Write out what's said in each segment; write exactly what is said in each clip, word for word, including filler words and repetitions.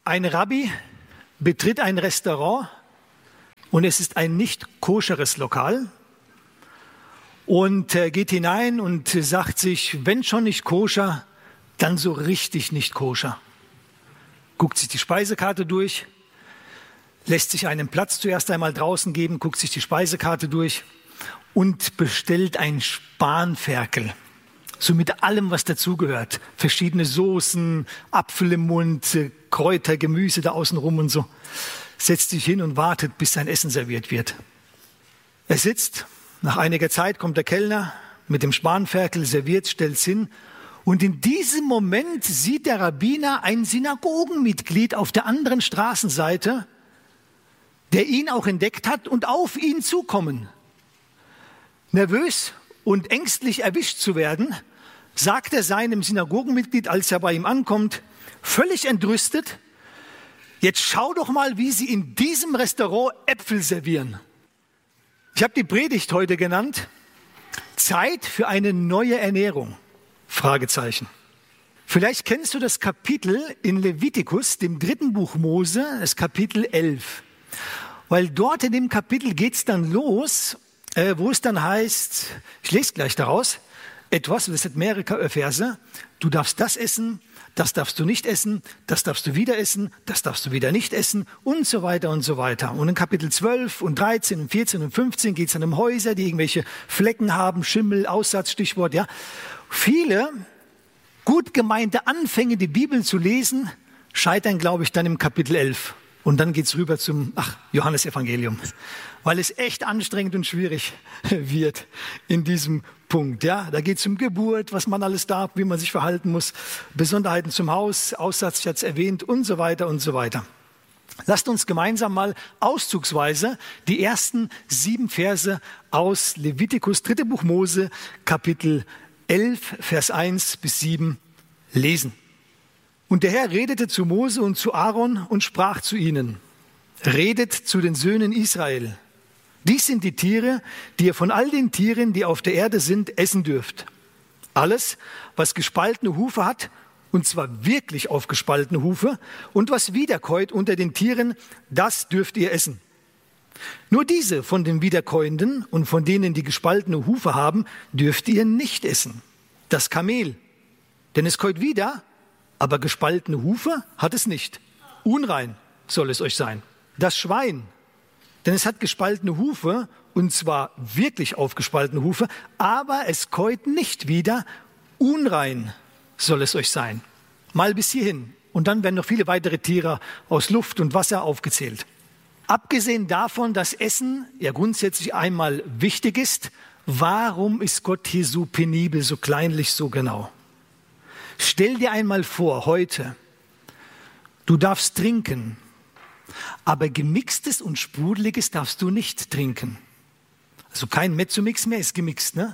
Ein Rabbi betritt ein Restaurant und es ist ein nicht koscheres Lokal und er geht hinein und sagt sich, wenn schon nicht koscher, dann so richtig nicht koscher. Guckt sich die Speisekarte durch, lässt sich einen Platz zuerst einmal draußen geben, guckt sich die Speisekarte durch und bestellt ein Spanferkel. So mit allem, was dazugehört. Verschiedene Soßen, Apfel im Mund, Kräuter, Gemüse da außen rum und so. Setzt sich hin und wartet, bis sein Essen serviert wird. Er sitzt, nach einiger Zeit kommt der Kellner mit dem Spanferkel, serviert, stellt's hin. Und in diesem Moment sieht der Rabbiner ein Synagogenmitglied auf der anderen Straßenseite, der ihn auch entdeckt hat und auf ihn zukommen. Nervös und ängstlich erwischt zu werden, sagt er seinem Synagogenmitglied, als er bei ihm ankommt, völlig entrüstet, jetzt schau doch mal, wie sie in diesem Restaurant Äpfel servieren. Ich habe die Predigt heute genannt, Zeit für eine neue Ernährung, Fragezeichen. Vielleicht kennst du das Kapitel in Levitikus, dem dritten Buch Mose, das Kapitel elf. Weil dort in dem Kapitel geht es dann los, äh, wo es dann heißt, ich lese gleich daraus, etwas, das sind mehrere Verse, du darfst das essen, das darfst du nicht essen, das darfst du wieder essen, das darfst du wieder nicht essen und so weiter und so weiter. Und in Kapitel zwölf und dreizehn und vierzehn und fünfzehn geht es dann um Häuser, die irgendwelche Flecken haben, Schimmel, Aussatz, Stichwort, ja. Viele gut gemeinte Anfänge, die Bibel zu lesen, scheitern, glaube ich, dann im Kapitel elf. Und dann geht's rüber zum ach, Johannesevangelium, weil es echt anstrengend und schwierig wird in diesem Punkt. Ja, da geht's um Geburt, was man alles darf, wie man sich verhalten muss, Besonderheiten zum Haus, Aussatz, ich hatte es erwähnt und so weiter und so weiter. Lasst uns gemeinsam mal auszugsweise die ersten sieben Verse aus Levitikus, dritte Buch Mose, Kapitel elf, Vers eins bis sieben lesen. Und der Herr redete zu Mose und zu Aaron und sprach zu ihnen, redet zu den Söhnen Israel. Dies sind die Tiere, die ihr von all den Tieren, die auf der Erde sind, essen dürft. Alles, was gespaltene Hufe hat, und zwar wirklich aufgespaltene Hufe, und was wiederkäut unter den Tieren, das dürft ihr essen. Nur diese von den Wiederkäuenden und von denen, die gespaltene Hufe haben, dürft ihr nicht essen. Das Kamel, denn es käut wieder, aber gespaltene Hufe hat es nicht. Unrein soll es euch sein. Das Schwein, denn es hat gespaltene Hufe, und zwar wirklich aufgespaltene Hufe, aber es käut nicht wieder. Unrein soll es euch sein. Mal bis hierhin. Und dann werden noch viele weitere Tiere aus Luft und Wasser aufgezählt. Abgesehen davon, dass Essen ja grundsätzlich einmal wichtig ist, warum ist Gott hier so penibel, so kleinlich, so genau? Stell dir einmal vor, heute, du darfst trinken, aber gemixtes und sprudeliges darfst du nicht trinken. Also kein Mezzomix mehr, ist gemixt, ne?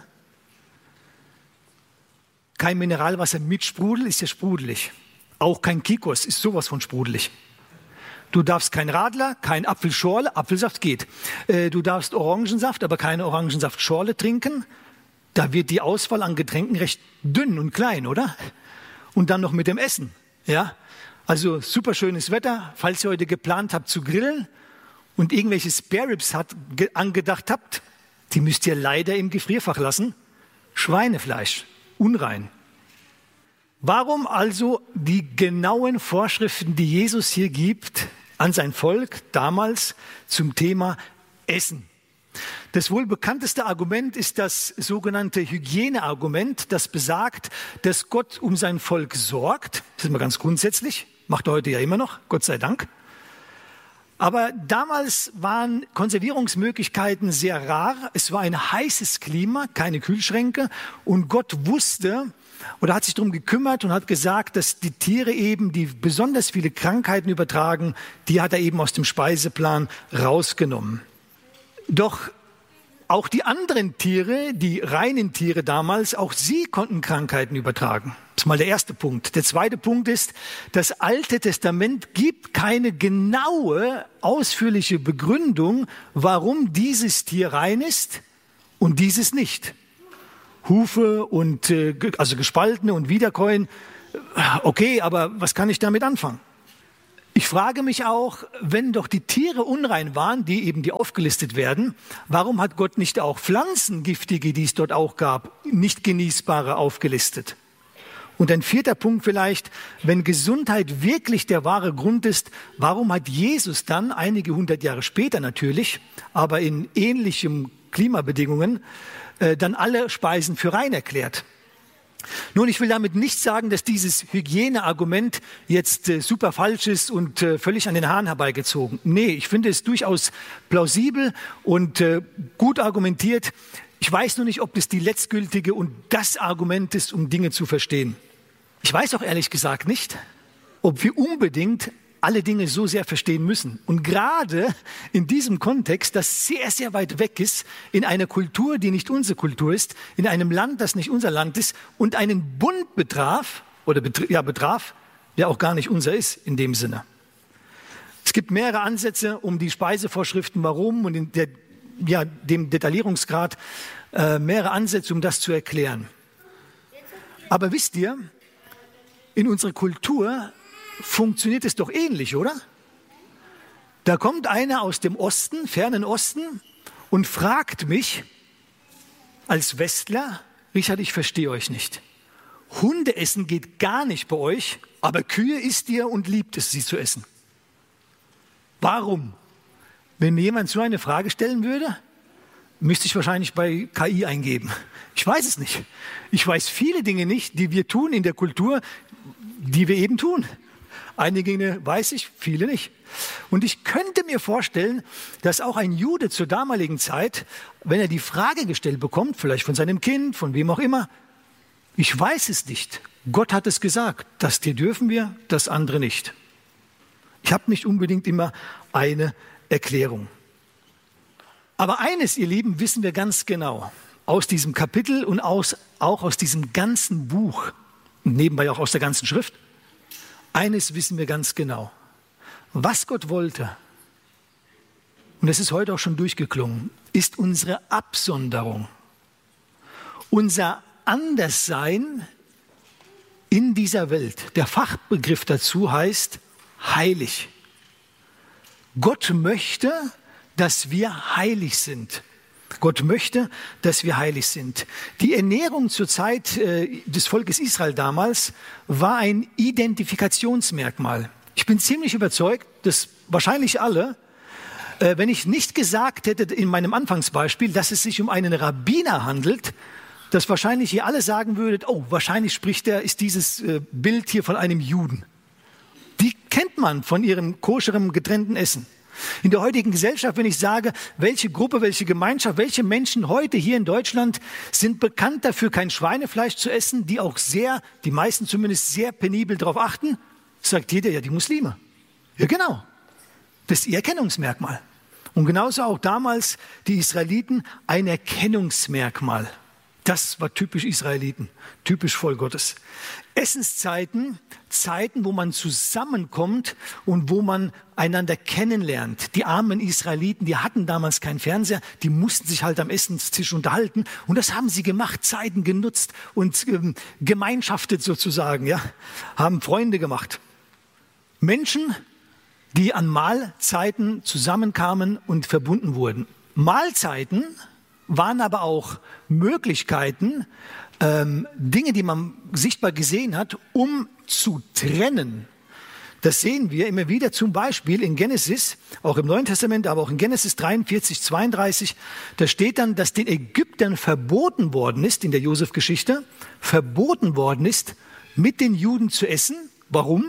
Kein Mineralwasser mit Sprudel, ist ja sprudelig. Auch kein Kikos, ist sowas von sprudelig. Du darfst kein Radler, kein Apfelschorle, Apfelsaft geht. Äh, du darfst Orangensaft, aber keine Orangensaftschorle trinken. Da wird die Auswahl an Getränken recht dünn und klein, oder? Und dann noch mit dem Essen, ja. Also super schönes Wetter, falls ihr heute geplant habt zu grillen und irgendwelche Spare Ribs hat, ge- angedacht habt, die müsst ihr leider im Gefrierfach lassen. Schweinefleisch, unrein. Warum also die genauen Vorschriften, die Jesus hier gibt an sein Volk damals zum Thema Essen? Das wohl bekannteste Argument ist das sogenannte Hygieneargument, das besagt, dass Gott um sein Volk sorgt. Das ist mal ganz grundsätzlich, macht er heute ja immer noch, Gott sei Dank. Aber damals waren Konservierungsmöglichkeiten sehr rar. Es war ein heißes Klima, keine Kühlschränke. Und Gott wusste oder hat sich darum gekümmert und hat gesagt, dass die Tiere eben, die besonders viele Krankheiten übertragen, die hat er eben aus dem Speiseplan rausgenommen. Doch auch die anderen Tiere, die reinen Tiere damals, auch sie konnten Krankheiten übertragen. Das ist mal der erste Punkt. Der zweite Punkt ist, das Alte Testament gibt keine genaue, ausführliche Begründung, warum dieses Tier rein ist und dieses nicht. Hufe und äh, also gespaltene und Wiederkäuen, okay, aber was kann ich damit anfangen? Ich frage mich auch, wenn doch die Tiere unrein waren, die eben die aufgelistet werden, warum hat Gott nicht auch Pflanzen, giftige, die es dort auch gab, nicht genießbare aufgelistet? Und ein vierter Punkt vielleicht, wenn Gesundheit wirklich der wahre Grund ist, warum hat Jesus dann, einige hundert Jahre später natürlich, aber in ähnlichen Klimabedingungen, äh, dann alle Speisen für rein erklärt? Nun, ich will damit nicht sagen, dass dieses Hygieneargument jetzt äh, super falsch ist und äh, völlig an den Haaren herbeigezogen. Nee, ich finde es durchaus plausibel und äh, gut argumentiert. Ich weiß nur nicht, ob das die letztgültige und das Argument ist, um Dinge zu verstehen. Ich weiß auch ehrlich gesagt nicht, ob wir unbedingt alle Dinge so sehr verstehen müssen. Und gerade in diesem Kontext, das sehr, sehr weit weg ist, in einer Kultur, die nicht unsere Kultur ist, in einem Land, das nicht unser Land ist und einen Bund betraf, oder betr- ja, betraf, der auch gar nicht unser ist in dem Sinne. Es gibt mehrere Ansätze, um die Speisevorschriften, warum und in der, ja, dem Detaillierungsgrad, äh, mehrere Ansätze, um das zu erklären. Aber wisst ihr, in unserer Kultur funktioniert es doch ähnlich, oder? Da kommt einer aus dem Osten, fernen Osten, und fragt mich als Westler, Richard, ich verstehe euch nicht. Hundeessen geht gar nicht bei euch, aber Kühe isst ihr und liebt es, sie zu essen. Warum? Wenn mir jemand so eine Frage stellen würde, müsste ich wahrscheinlich bei K I eingeben. Ich weiß es nicht. Ich weiß viele Dinge nicht, die wir tun in der Kultur, die wir eben tun. Einige Dinge weiß ich, viele nicht. Und ich könnte mir vorstellen, dass auch ein Jude zur damaligen Zeit, wenn er die Frage gestellt bekommt, vielleicht von seinem Kind, von wem auch immer, ich weiß es nicht. Gott hat es gesagt, das dir dürfen wir, das andere nicht. Ich habe nicht unbedingt immer eine Erklärung. Aber eines, ihr Lieben, wissen wir ganz genau aus diesem Kapitel und aus, auch aus diesem ganzen Buch und nebenbei auch aus der ganzen Schrift. Eines wissen wir ganz genau. Was Gott wollte, und es ist heute auch schon durchgeklungen, ist unsere Absonderung. Unser Anderssein in dieser Welt. Der Fachbegriff dazu heißt heilig. Gott möchte, dass wir heilig sind. Gott möchte, dass wir heilig sind. Die Ernährung zur Zeit äh, des Volkes Israel damals war ein Identifikationsmerkmal. Ich bin ziemlich überzeugt, dass wahrscheinlich alle, äh, wenn ich nicht gesagt hätte in meinem Anfangsbeispiel, dass es sich um einen Rabbiner handelt, dass wahrscheinlich ihr alle sagen würdet, oh, wahrscheinlich spricht er, ist dieses äh, Bild hier von einem Juden. Die kennt man von ihrem koscherem getrennten Essen. In der heutigen Gesellschaft, wenn ich sage, welche Gruppe, welche Gemeinschaft, welche Menschen heute hier in Deutschland sind bekannt dafür, kein Schweinefleisch zu essen, die auch sehr, die meisten zumindest sehr penibel darauf achten, sagt jeder, ja, die Muslime. Ja, genau. Das ist ihr Erkennungsmerkmal. Und genauso auch damals die Israeliten ein Erkennungsmerkmal. Das war typisch Israeliten, typisch Volk Gottes. Essenszeiten, Zeiten, wo man zusammenkommt und wo man einander kennenlernt. Die armen Israeliten, die hatten damals keinen Fernseher, die mussten sich halt am Essenstisch unterhalten. Und das haben sie gemacht, Zeiten genutzt und ähm, gemeinschaftet sozusagen, ja, haben Freunde gemacht. Menschen, die an Mahlzeiten zusammenkamen und verbunden wurden. Mahlzeiten waren aber auch Möglichkeiten, ähm, Dinge, die man sichtbar gesehen hat, um zu trennen. Das sehen wir immer wieder zum Beispiel in Genesis, auch im Neuen Testament, aber auch in Genesis dreiundvierzig, zweiunddreißig. Da steht dann, dass den Ägyptern verboten worden ist, in der Josef-Geschichte, verboten worden ist, mit den Juden zu essen. Warum?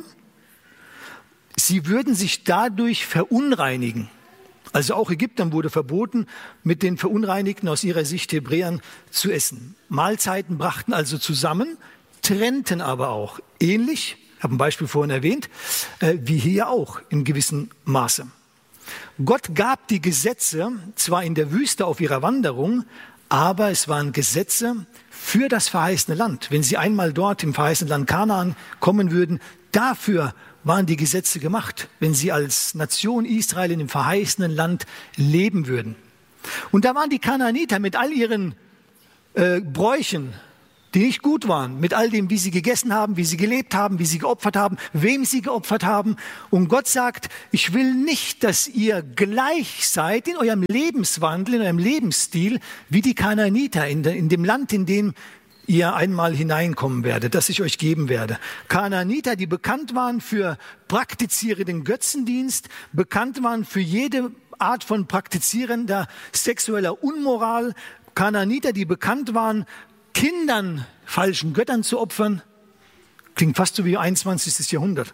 Sie würden sich dadurch verunreinigen. Also auch Ägyptern wurde verboten, mit den Verunreinigten aus ihrer Sicht Hebräern zu essen. Mahlzeiten brachten also zusammen, trennten aber auch. Ähnlich, ich habe ein Beispiel vorhin erwähnt, äh, wie hier auch in gewissem Maße. Gott gab die Gesetze zwar in der Wüste auf ihrer Wanderung, aber es waren Gesetze für das verheißene Land. Wenn sie einmal dort im verheißenen Land Kanaan kommen würden, dafür waren die Gesetze gemacht, wenn sie als Nation Israel in dem verheißenen Land leben würden. Und da waren die Kanaaniter mit all ihren äh, Bräuchen, die nicht gut waren, mit all dem, wie sie gegessen haben, wie sie gelebt haben, wie sie geopfert haben, wem sie geopfert haben. Und Gott sagt, ich will nicht, dass ihr gleich seid in eurem Lebenswandel, in eurem Lebensstil, wie die Kanaaniter in, de, in dem Land, in dem ihr einmal hineinkommen werdet, das ich euch geben werde. Kanaaniter, die bekannt waren für praktizierenden Götzendienst, bekannt waren für jede Art von praktizierender sexueller Unmoral. Kanaaniter, die bekannt waren, Kindern falschen Göttern zu opfern. Klingt fast so wie einundzwanzigsten Jahrhundert.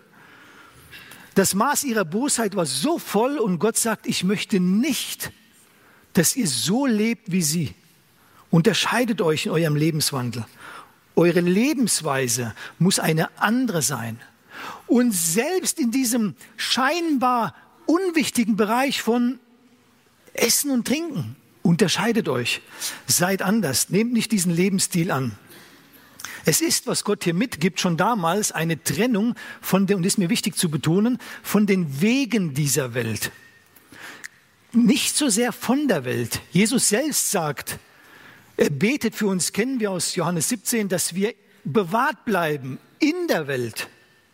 Das Maß ihrer Bosheit war so voll und Gott sagt, ich möchte nicht, dass ihr so lebt wie sie. Unterscheidet euch in eurem Lebenswandel. Eure Lebensweise muss eine andere sein. Und selbst in diesem scheinbar unwichtigen Bereich von Essen und Trinken, unterscheidet euch. Seid anders. Nehmt nicht diesen Lebensstil an. Es ist, was Gott hier mitgibt, schon damals eine Trennung von den, und ist mir wichtig zu betonen, von den Wegen dieser Welt. Nicht so sehr von der Welt. Jesus selbst sagt, er betet für uns, kennen wir aus Johannes siebzehn, dass wir bewahrt bleiben in der Welt.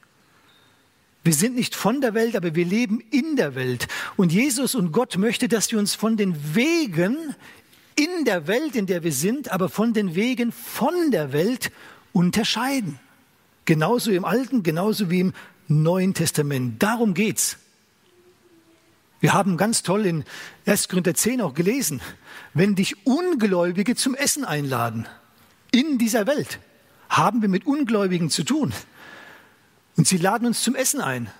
Wir sind nicht von der Welt, aber wir leben in der Welt. Und Jesus und Gott möchte, dass wir uns von den Wegen in der Welt, in der wir sind, aber von den Wegen von der Welt unterscheiden. Genauso im Alten, genauso wie im Neuen Testament. Darum geht's. Wir haben ganz toll in erster Korinther zehn auch gelesen, wenn dich Ungläubige zum Essen einladen, in dieser Welt, haben wir mit Ungläubigen zu tun. Und sie laden uns zum Essen ein.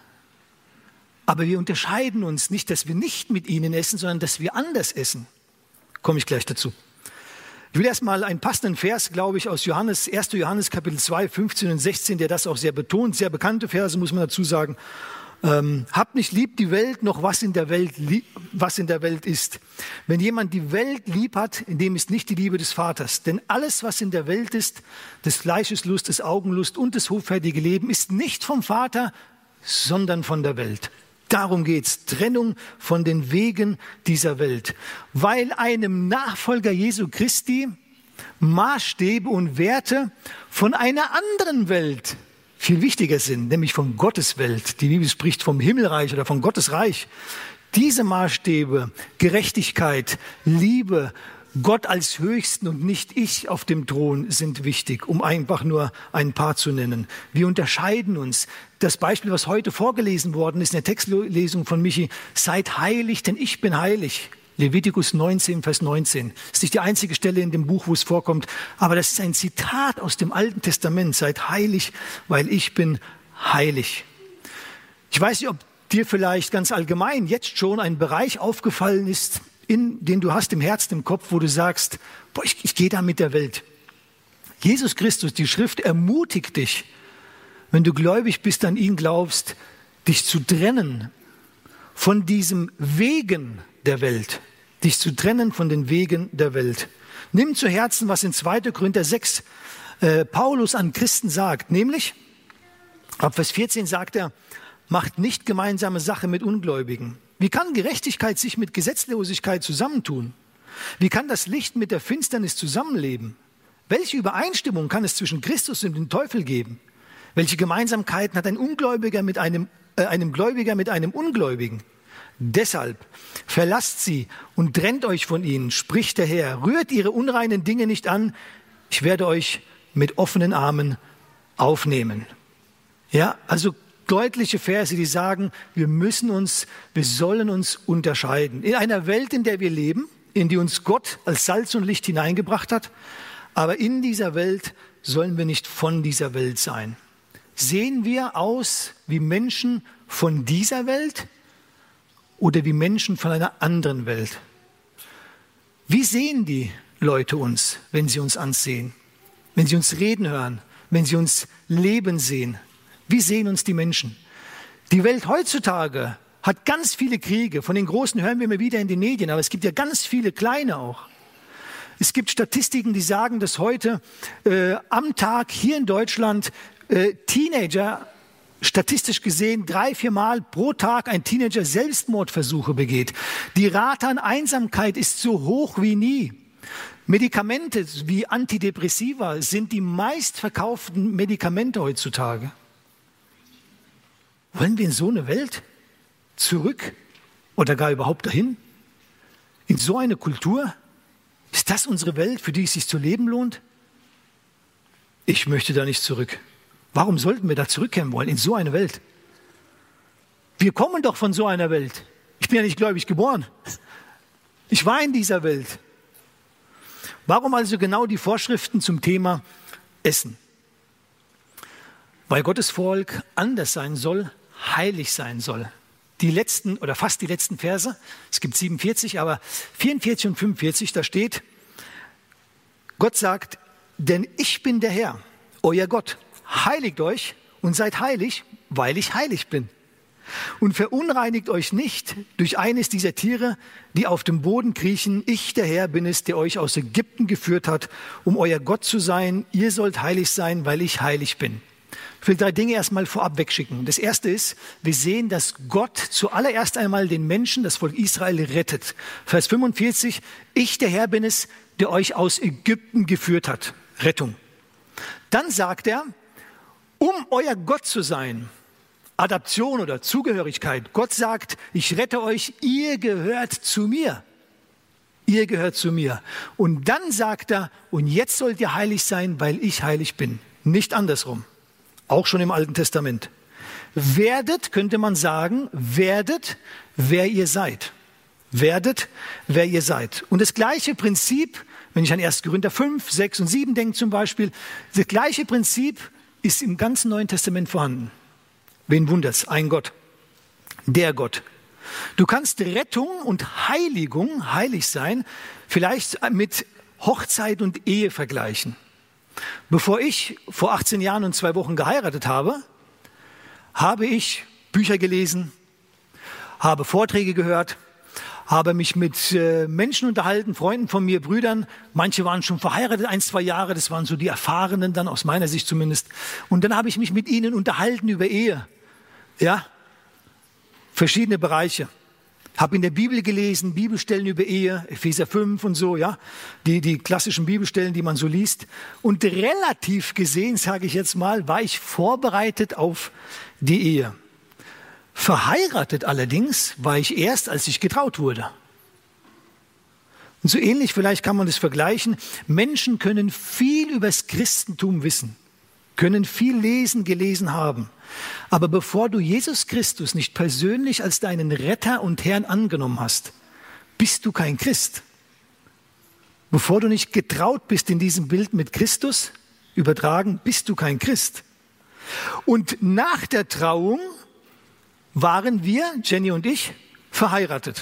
Aber wir unterscheiden uns nicht, dass wir nicht mit ihnen essen, sondern dass wir anders essen. Komme ich gleich dazu. Ich will erstmal einen passenden Vers, glaube ich, aus Johannes, erster Johannes Kapitel zwei, fünfzehn und sechzehn, der das auch sehr betont, sehr bekannte Verse, muss man dazu sagen. Ähm, habt nicht lieb die Welt, noch was in der Welt, was in der Welt ist. Wenn jemand die Welt lieb hat, in dem ist nicht die Liebe des Vaters. Denn alles, was in der Welt ist, des Fleisches Lust, des Augenlust und des hoffärtige Leben, ist nicht vom Vater, sondern von der Welt. Darum geht's. Trennung von den Wegen dieser Welt. Weil einem Nachfolger Jesu Christi Maßstäbe und Werte von einer anderen Welt viel wichtiger sind, nämlich von Gottes Welt. Die Bibel spricht vom Himmelreich oder von Gottes Reich. Diese Maßstäbe, Gerechtigkeit, Liebe, Gott als Höchsten und nicht ich auf dem Thron sind wichtig, um einfach nur ein paar zu nennen. Wir unterscheiden uns. Das Beispiel, was heute vorgelesen worden ist in der Textlesung von Michi, seid heilig, denn ich bin heilig. Levitikus neunzehn, Vers neunzehn. Das ist nicht die einzige Stelle in dem Buch, wo es vorkommt, aber das ist ein Zitat aus dem Alten Testament. Seid heilig, weil ich bin heilig. Ich weiß nicht, ob dir vielleicht ganz allgemein jetzt schon ein Bereich aufgefallen ist, in den du hast im Herzen, im Kopf, wo du sagst, boah, ich, ich gehe da mit der Welt. Jesus Christus, die Schrift ermutigt dich, wenn du gläubig bist, an ihn glaubst, dich zu trennen von diesem Wegen der Welt. Dich zu trennen von den Wegen der Welt. Nimm zu Herzen, was in zweiter Korinther sechs äh, Paulus an Christen sagt. Nämlich, ab Vers vierzehn sagt er, macht nicht gemeinsame Sache mit Ungläubigen. Wie kann Gerechtigkeit sich mit Gesetzlosigkeit zusammentun? Wie kann das Licht mit der Finsternis zusammenleben? Welche Übereinstimmung kann es zwischen Christus und dem Teufel geben? Welche Gemeinsamkeiten hat ein Ungläubiger mit einem, äh, einem Gläubiger mit einem Ungläubigen? Deshalb verlasst sie und trennt euch von ihnen, spricht der Herr. Rührt ihre unreinen Dinge nicht an. Ich werde euch mit offenen Armen aufnehmen. Ja, also deutliche Verse, die sagen, wir müssen uns, wir sollen uns unterscheiden. In einer Welt, in der wir leben, in die uns Gott als Salz und Licht hineingebracht hat, aber in dieser Welt sollen wir nicht von dieser Welt sein. Sehen wir aus wie Menschen von dieser Welt oder wie Menschen von einer anderen Welt? Wie sehen die Leute uns, wenn sie uns ansehen, wenn sie uns reden hören, wenn sie uns leben sehen? Wie sehen uns die Menschen? Die Welt heutzutage hat ganz viele Kriege. Von den großen hören wir immer wieder in den Medien, aber es gibt ja ganz viele kleine auch. Es gibt Statistiken, die sagen, dass heute äh, am Tag hier in Deutschland äh, Teenager, statistisch gesehen drei, vier Mal pro Tag ein Teenager Selbstmordversuche begeht. Die Rate an Einsamkeit ist so hoch wie nie. Medikamente wie Antidepressiva sind die meistverkauften Medikamente heutzutage. Wollen wir in so eine Welt zurück oder gar überhaupt dahin? In so eine Kultur? Ist das unsere Welt, für die es sich zu leben lohnt? Ich möchte da nicht zurück. Warum sollten wir da zurückkehren wollen, in so eine Welt? Wir kommen doch von so einer Welt. Ich bin ja nicht gläubig geboren. Ich war in dieser Welt. Warum also genau die Vorschriften zum Thema Essen? Weil Gottes Volk anders sein soll, heilig sein soll. Die letzten oder fast die letzten Verse, es gibt siebenundvierzig, aber vierundvierzig und fünfundvierzig, da steht, Gott sagt, denn ich bin der Herr, euer Gott, heiligt euch und seid heilig, weil ich heilig bin. Und verunreinigt euch nicht durch eines dieser Tiere, die auf dem Boden kriechen. Ich, der Herr, bin es, der euch aus Ägypten geführt hat, um euer Gott zu sein. Ihr sollt heilig sein, weil ich heilig bin. Ich will drei Dinge erstmal vorab wegschicken. Das erste ist, wir sehen, dass Gott zuallererst einmal den Menschen, das Volk Israel, rettet. Vers fünfundvierzig, ich, der Herr, bin es, der euch aus Ägypten geführt hat. Rettung. Dann sagt er, um euer Gott zu sein, Adaption oder Zugehörigkeit. Gott sagt, ich rette euch, ihr gehört zu mir. Ihr gehört zu mir. Und dann sagt er, und jetzt sollt ihr heilig sein, weil ich heilig bin. Nicht andersrum. Auch schon im Alten Testament. Werdet, könnte man sagen, werdet, wer ihr seid. Werdet, wer ihr seid. Und das gleiche Prinzip, wenn ich an ersten Korinther fünf, sechs und sieben denke zum Beispiel, das gleiche Prinzip ist im ganzen Neuen Testament vorhanden. Wen wundert's? Ein Gott. Der Gott. Du kannst Rettung und Heiligung, heilig sein, vielleicht mit Hochzeit und Ehe vergleichen. Bevor ich vor achtzehn Jahren und zwei Wochen geheiratet habe, habe ich Bücher gelesen, habe Vorträge gehört, habe mich mit äh, Menschen unterhalten, Freunden von mir, Brüdern. Manche waren schon verheiratet, ein, zwei Jahre, das waren so die Erfahrenen dann, aus meiner Sicht zumindest. Und dann habe ich mich mit ihnen unterhalten über Ehe. Ja, verschiedene Bereiche. Habe in der Bibel gelesen, Bibelstellen über Ehe, Epheser fünf und so, ja, die, die klassischen Bibelstellen, die man so liest. Und relativ gesehen, sage ich jetzt mal, war ich vorbereitet auf die Ehe. Verheiratet allerdings war ich erst, als ich getraut wurde. Und so ähnlich, vielleicht kann man das vergleichen, Menschen können viel über das Christentum wissen, können viel lesen, gelesen haben. Aber bevor du Jesus Christus nicht persönlich als deinen Retter und Herrn angenommen hast, bist du kein Christ. Bevor du nicht getraut bist in diesem Bild mit Christus übertragen, bist du kein Christ. Und nach der Trauung waren wir, Jenny und ich, verheiratet.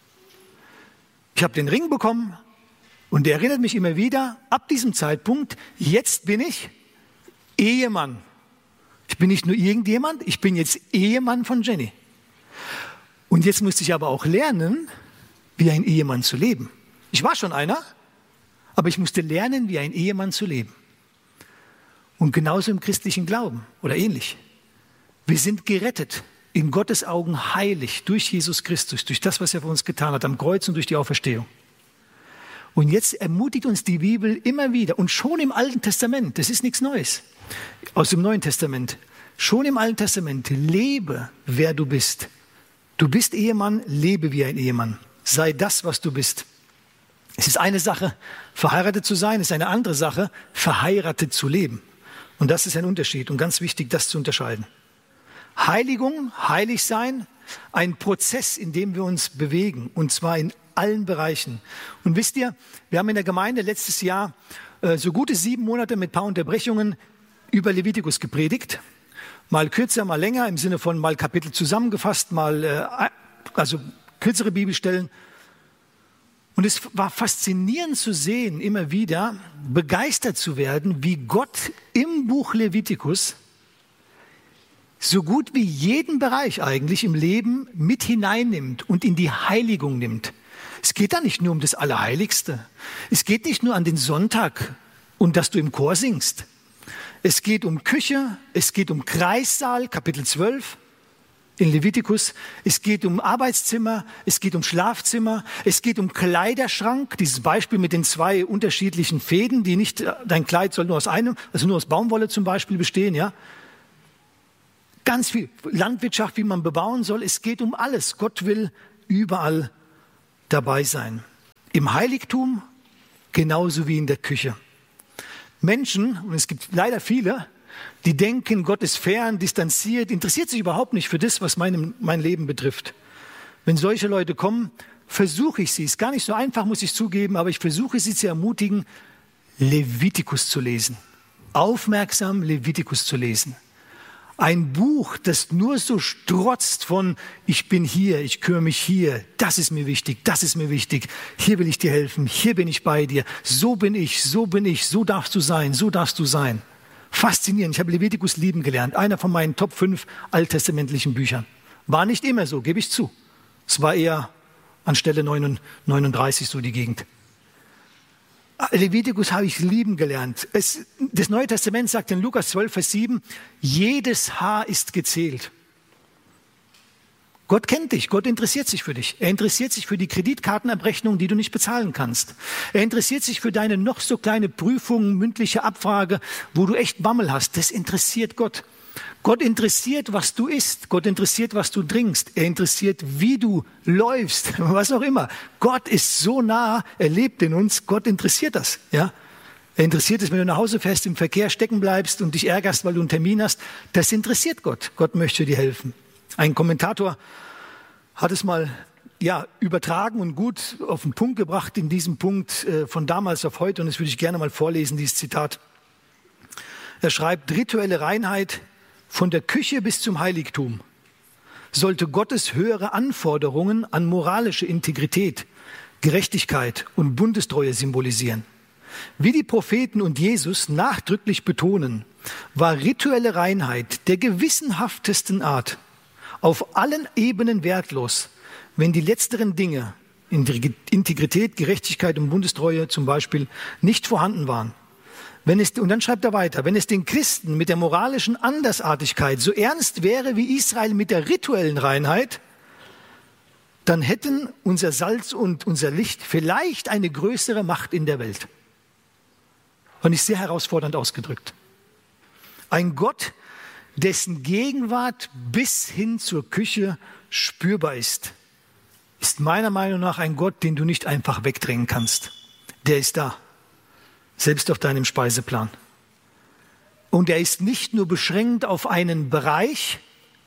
Ich habe den Ring bekommen und der erinnert mich immer wieder, ab diesem Zeitpunkt, jetzt bin ich Ehemann. Ich bin nicht nur irgendjemand, ich bin jetzt Ehemann von Jenny. Und jetzt musste ich aber auch lernen, wie ein Ehemann zu leben. Ich war schon einer, aber ich musste lernen, wie ein Ehemann zu leben. Und genauso im christlichen Glauben oder ähnlich. Wir sind gerettet, in Gottes Augen heilig durch Jesus Christus, durch das, was er für uns getan hat am Kreuz und durch die Auferstehung. Und jetzt ermutigt uns die Bibel immer wieder und schon im Alten Testament, das ist nichts Neues, aus dem Neuen Testament, schon im Alten Testament, lebe, wer du bist. Du bist Ehemann, lebe wie ein Ehemann. Sei das, was du bist. Es ist eine Sache, verheiratet zu sein, es ist eine andere Sache, verheiratet zu leben. Und das ist ein Unterschied und ganz wichtig, das zu unterscheiden. Heiligung, heilig sein, ein Prozess, in dem wir uns bewegen, und zwar in allen Bereichen. Und wisst ihr, wir haben in der Gemeinde letztes Jahr äh, so gute sieben Monate mit ein paar Unterbrechungen über Levitikus gepredigt. Mal kürzer, mal länger, im Sinne von mal Kapitel zusammengefasst, mal äh, also kürzere Bibelstellen. Und es war faszinierend zu sehen, immer wieder begeistert zu werden, wie Gott im Buch Levitikus so gut wie jeden Bereich eigentlich im Leben mit hineinnimmt und in die Heiligung nimmt. Es geht da nicht nur um das Allerheiligste. Es geht nicht nur an den Sonntag und dass du im Chor singst. Es geht um Küche, es geht um Kreissaal, Kapitel zwölf. in Levitikus. Es geht um Arbeitszimmer, es geht um Schlafzimmer, es geht um Kleiderschrank. Dieses Beispiel mit den zwei unterschiedlichen Fäden, die nicht, dein Kleid soll nur aus einem, also nur aus Baumwolle zum Beispiel bestehen, ja. Ganz viel Landwirtschaft, wie man bebauen soll. Es geht um alles. Gott will überall dabei sein. Im Heiligtum genauso wie in der Küche. Menschen, und es gibt leider viele, die denken, Gott ist fern, distanziert, interessiert sich überhaupt nicht für das, was mein, mein Leben betrifft. Wenn solche Leute kommen, versuche ich sie, ist gar nicht so einfach, muss ich zugeben, aber ich versuche sie zu ermutigen, Levitikus zu lesen. Aufmerksam Levitikus zu lesen. Ein Buch, das nur so strotzt von, ich bin hier, ich kümmere mich hier, das ist mir wichtig, das ist mir wichtig, hier will ich dir helfen, hier bin ich bei dir, so bin ich, so bin ich, so darfst du sein, so darfst du sein. Faszinierend. Ich habe Levitikus lieben gelernt. Einer von meinen Top fünf alttestamentlichen Büchern. War nicht immer so, gebe ich zu. Es war eher an Stelle neununddreißig so die Gegend. Levitikus habe ich lieben gelernt. Es, das Neue Testament sagt in Lukas zwölf, Vers sieben, jedes Haar ist gezählt. Gott kennt dich, Gott interessiert sich für dich. Er interessiert sich für die Kreditkartenabrechnung, die du nicht bezahlen kannst. Er interessiert sich für deine noch so kleine Prüfung, mündliche Abfrage, wo du echt Bammel hast. Das interessiert Gott. Gott interessiert, was du isst. Gott interessiert, was du trinkst. Er interessiert, wie du läufst, was auch immer. Gott ist so nah, er lebt in uns. Gott interessiert das, ja. Er interessiert es, wenn du nach Hause fährst, im Verkehr stecken bleibst und dich ärgerst, weil du einen Termin hast. Das interessiert Gott. Gott möchte dir helfen. Ein Kommentator hat es mal ja, übertragen und gut auf den Punkt gebracht in diesem Punkt äh, von damals auf heute. Und das würde ich gerne mal vorlesen, dieses Zitat. Er schreibt, rituelle Reinheit von der Küche bis zum Heiligtum sollte Gottes höhere Anforderungen an moralische Integrität, Gerechtigkeit und Bundestreue symbolisieren. Wie die Propheten und Jesus nachdrücklich betonen, war rituelle Reinheit der gewissenhaftesten Art auf allen Ebenen wertlos, wenn die letzteren Dinge, Integrität, Gerechtigkeit und Bundestreue zum Beispiel, nicht vorhanden waren. Wenn es, und dann schreibt er weiter, wenn es den Christen mit der moralischen Andersartigkeit so ernst wäre wie Israel mit der rituellen Reinheit, dann hätten unser Salz und unser Licht vielleicht eine größere Macht in der Welt. Fand ich sehr herausfordernd ausgedrückt. Ein Gott, dessen Gegenwart bis hin zur Küche spürbar ist, ist meiner Meinung nach ein Gott, den du nicht einfach wegdrängen kannst. Der ist da, selbst auf deinem Speiseplan. Und er ist nicht nur beschränkt auf einen Bereich,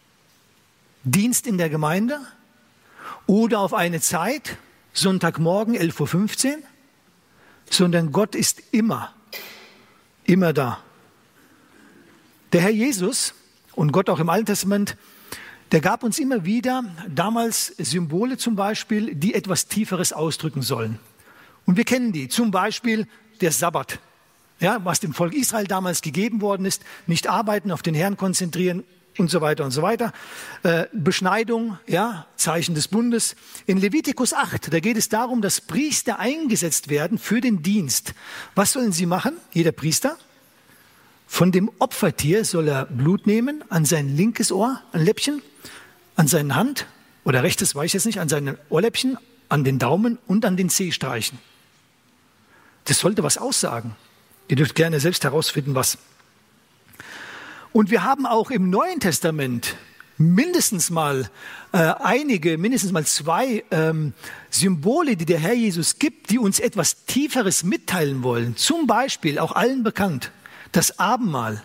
Dienst in der Gemeinde oder auf eine Zeit, Sonntagmorgen elf Uhr fünfzehn, sondern Gott ist immer, immer da. Der Herr Jesus und Gott auch im Alten Testament, der gab uns immer wieder damals Symbole zum Beispiel, die etwas Tieferes ausdrücken sollen. Und wir kennen die, zum Beispiel der Sabbat, ja, was dem Volk Israel damals gegeben worden ist, nicht arbeiten, auf den Herrn konzentrieren und so weiter und so weiter. Äh, Beschneidung, ja, Zeichen des Bundes. In Levitikus acht, da geht es darum, dass Priester eingesetzt werden für den Dienst. Was sollen sie machen, jeder Priester? Von dem Opfertier soll er Blut nehmen, an sein linkes Ohr, ein Läppchen, an seine Hand, oder rechtes, weiß ich jetzt nicht, an seine Ohrläppchen, an den Daumen und an den Zeh streichen. Das sollte was aussagen. Ihr dürft gerne selbst herausfinden, was. Und wir haben auch im Neuen Testament mindestens mal äh, einige, mindestens mal zwei ähm, Symbole, die der Herr Jesus gibt, die uns etwas Tieferes mitteilen wollen. Zum Beispiel, auch allen bekannt, das Abendmahl,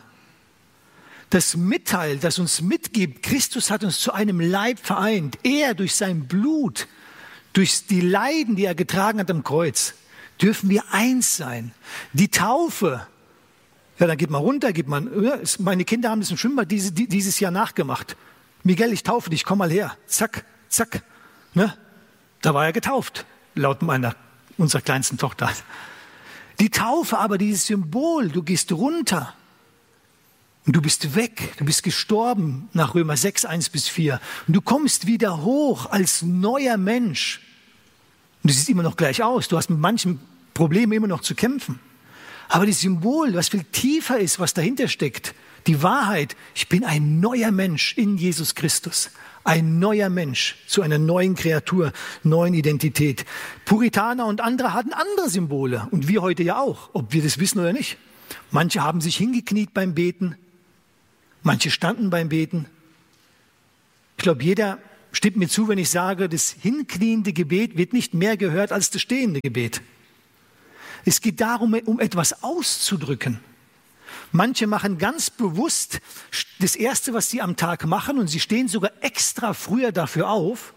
das mitteilt, das uns mitgibt, Christus hat uns zu einem Leib vereint. Er durch sein Blut, durch die Leiden, die er getragen hat am Kreuz, dürfen wir eins sein. Die Taufe, ja, dann geht man runter, geht man, meine Kinder haben das im Schwimmbad diese, dieses Jahr nachgemacht. Miguel, ich taufe dich, komm mal her. Zack, zack. Ne? Da war er getauft, laut meiner, unserer kleinsten Tochter. Die Taufe aber, dieses Symbol, du gehst runter und du bist weg, du bist gestorben nach Römer sechs, eins bis vier. Und du kommst wieder hoch als neuer Mensch. Und du siehst immer noch gleich aus, du hast mit manchen Problemen immer noch zu kämpfen. Aber das Symbol, was viel tiefer ist, was dahinter steckt, Die Wahrheit, ich bin ein neuer Mensch in Jesus Christus. Ein neuer Mensch zu einer neuen Kreatur, neuen Identität. Puritaner und andere hatten andere Symbole und wir heute ja auch, ob wir das wissen oder nicht. Manche haben sich hingekniet beim Beten, manche standen beim Beten. Ich glaube, jeder stimmt mir zu, wenn ich sage, das hinkniende Gebet wird nicht mehr gehört als das stehende Gebet. Es geht darum, um etwas auszudrücken. Manche machen ganz bewusst das Erste, was sie am Tag machen, und sie stehen sogar extra früher dafür auf,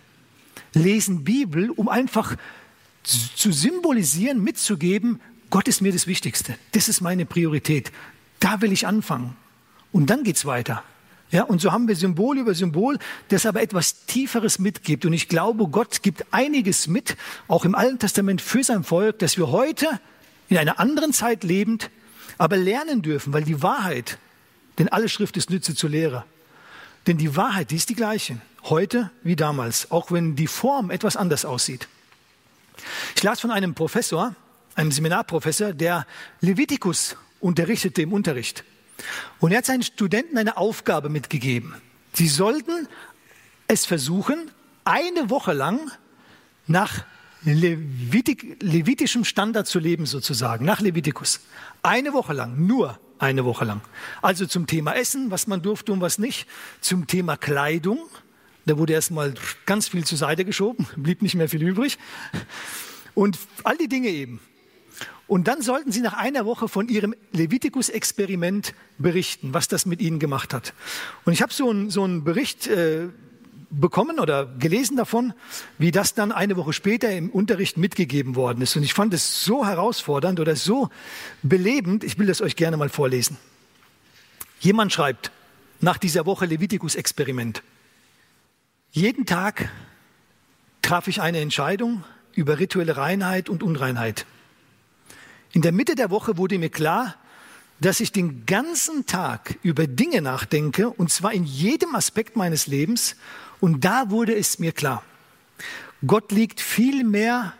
lesen Bibel, um einfach zu symbolisieren, mitzugeben, Gott ist mir das Wichtigste. Das ist meine Priorität. Da will ich anfangen. Und dann geht's weiter. Ja, und so haben wir Symbol über Symbol, das aber etwas Tieferes mitgibt. Und ich glaube, Gott gibt einiges mit, auch im Alten Testament für sein Volk, dass wir heute in einer anderen Zeit lebend, aber lernen dürfen, weil die Wahrheit, denn alle Schrift ist Nütze zur Lehre. Denn die Wahrheit, die ist die gleiche, heute wie damals, auch wenn die Form etwas anders aussieht. Ich las von einem Professor, einem Seminarprofessor, der Levitikus unterrichtete im Unterricht. Und er hat seinen Studenten eine Aufgabe mitgegeben. Sie sollten es versuchen, eine Woche lang nach Levitik, levitischem Standard zu leben sozusagen, nach Levitikus. Eine Woche lang, nur eine Woche lang. Also zum Thema Essen, was man durfte und was nicht. Zum Thema Kleidung, da wurde erstmal ganz viel zur Seite geschoben, blieb nicht mehr viel übrig. Und all die Dinge eben. Und dann sollten sie nach einer Woche von ihrem Levitikus-Experiment berichten, was das mit ihnen gemacht hat. Und ich habe so einen so einen Bericht äh, bekommen oder gelesen davon, wie das dann eine Woche später im Unterricht mitgegeben worden ist. Und ich fand es so herausfordernd oder so belebend, ich will das euch gerne mal vorlesen. Jemand schreibt nach dieser Woche Levitikus-Experiment: Jeden Tag traf ich eine Entscheidung über rituelle Reinheit und Unreinheit. In der Mitte der Woche wurde mir klar, dass ich den ganzen Tag über Dinge nachdenke, und zwar in jedem Aspekt meines Lebens. Und da wurde es mir klar, Gott liegt viel mehr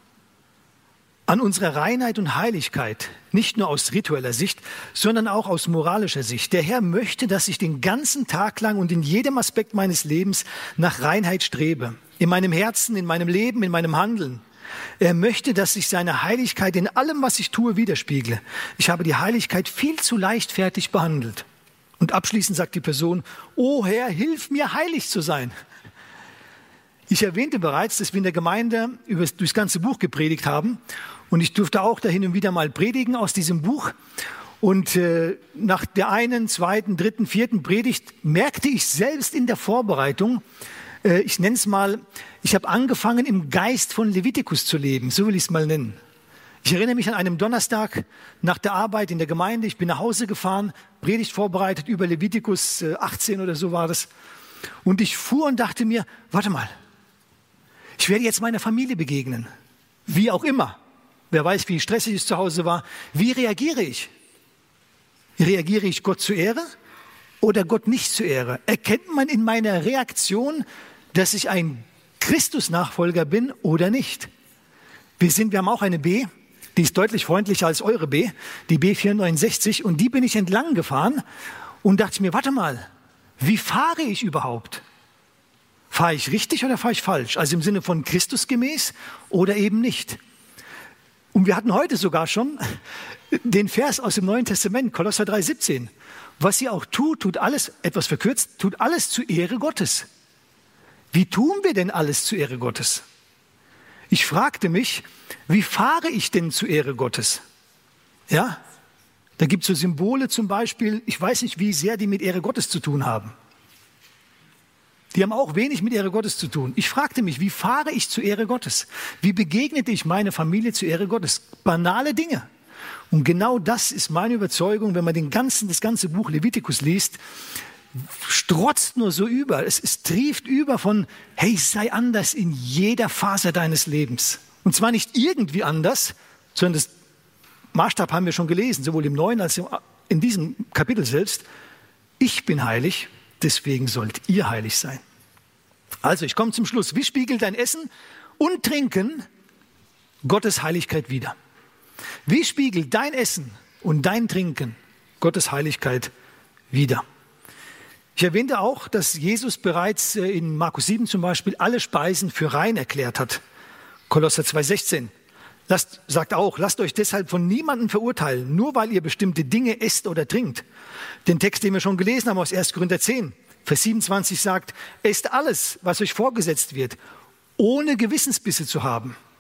an unserer Reinheit und Heiligkeit, nicht nur aus ritueller Sicht, sondern auch aus moralischer Sicht. Der Herr möchte, dass ich den ganzen Tag lang und in jedem Aspekt meines Lebens nach Reinheit strebe. In meinem Herzen, in meinem Leben, in meinem Handeln. Er möchte, dass ich seine Heiligkeit in allem, was ich tue, widerspiegle. Ich habe die Heiligkeit viel zu leichtfertig behandelt. Und abschließend sagt die Person: O Herr, hilf mir, heilig zu sein. Ich erwähnte bereits, dass wir in der Gemeinde über das ganze Buch gepredigt haben. Und ich durfte auch da hin und wieder mal predigen aus diesem Buch. Und äh, nach der einen, zweiten, dritten, vierten Predigt merkte ich selbst in der Vorbereitung, äh, ich nenne es mal, ich habe angefangen, im Geist von Levitikus zu leben, so will ich es mal nennen. Ich erinnere mich an einem Donnerstag nach der Arbeit in der Gemeinde, ich bin nach Hause gefahren, Predigt vorbereitet über Levitikus äh, achtzehn oder so war das. Und ich fuhr und dachte mir, warte mal, ich werde jetzt meiner Familie begegnen, wie auch immer. Wer weiß, wie stressig es zu Hause war. Wie reagiere ich? Reagiere ich Gott zur Ehre oder Gott nicht zur Ehre? Erkennt man in meiner Reaktion, dass ich ein Christus-Nachfolger bin oder nicht? Wir sind, wir haben auch eine B, die ist deutlich freundlicher als eure B, die B vierhundertneunundsechzig, und die bin ich entlang gefahren und dachte mir, warte mal, wie fahre ich überhaupt? Fahre ich richtig oder fahre ich falsch? Also im Sinne von Christus gemäß oder eben nicht? Und wir hatten heute sogar schon den Vers aus dem Neuen Testament, Kolosser drei siebzehn. Was ihr auch tut, tut alles, etwas verkürzt, tut alles zur Ehre Gottes. Wie tun wir denn alles zur Ehre Gottes? Ich fragte mich, wie fahre ich denn zur Ehre Gottes? Ja, da gibt es so Symbole zum Beispiel, ich weiß nicht, wie sehr die mit Ehre Gottes zu tun haben. Die haben auch wenig mit Ehre Gottes zu tun. Ich fragte mich, wie fahre ich zur Ehre Gottes? Wie begegnete ich meine Familie zur Ehre Gottes? Banale Dinge. Und genau das ist meine Überzeugung, wenn man den ganzen, das ganze Buch Levitikus liest, strotzt nur so über. Es, es trieft über von, hey, sei anders in jeder Phase deines Lebens. Und zwar nicht irgendwie anders, sondern das Maßstab haben wir schon gelesen, sowohl im Neuen als auch in diesem Kapitel selbst. Ich bin heilig, deswegen sollt ihr heilig sein. Also, ich komme zum Schluss. Wie spiegelt dein Essen und Trinken Gottes Heiligkeit wider? Wie spiegelt dein Essen und dein Trinken Gottes Heiligkeit wieder. Ich erwähnte auch, dass Jesus bereits in Markus sieben zum Beispiel alle Speisen für rein erklärt hat. Kolosser zwei sechzehn lasst, sagt auch, lasst euch deshalb von niemandem verurteilen, nur weil ihr bestimmte Dinge esst oder trinkt. Den Text, den wir schon gelesen haben aus erster Korinther zehn, Vers siebenundzwanzig sagt, esst alles, was euch vorgesetzt wird, ohne Gewissensbisse zu haben.